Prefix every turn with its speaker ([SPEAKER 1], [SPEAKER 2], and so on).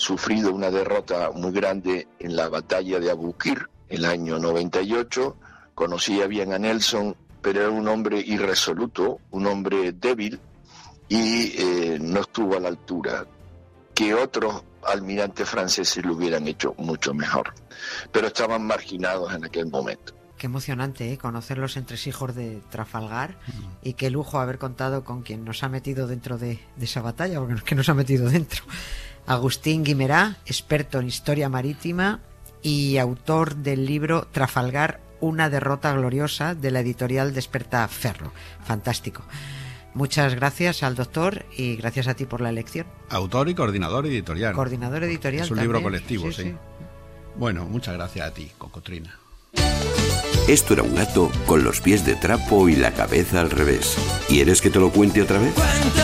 [SPEAKER 1] sufrido una derrota muy grande en la batalla de Abu Qir, el año 98, conocía bien a Nelson, pero era un hombre irresoluto, un hombre débil, y no estuvo a la altura, que otros almirantes franceses lo hubieran hecho mucho mejor, pero estaban marginados en aquel momento.
[SPEAKER 2] Qué emocionante, conocer los entresijos de Trafalgar, y qué lujo haber contado con quien nos ha metido dentro de esa batalla, porque es que nos ha metido dentro. Agustín Guimerá, experto en historia marítima y autor del libro Trafalgar, una derrota gloriosa, de la editorial Desperta Ferro. Fantástico. Muchas gracias al doctor y gracias a ti por la elección.
[SPEAKER 3] Autor y coordinador editorial.
[SPEAKER 2] Coordinador editorial.
[SPEAKER 3] Es un
[SPEAKER 2] también.
[SPEAKER 3] libro colectivo, sí.
[SPEAKER 2] Sí.
[SPEAKER 3] Bueno, muchas gracias a ti, Cocotrina.
[SPEAKER 4] Esto era un gato con los pies de trapo y la cabeza al revés. ¿Quieres que te lo cuente otra vez?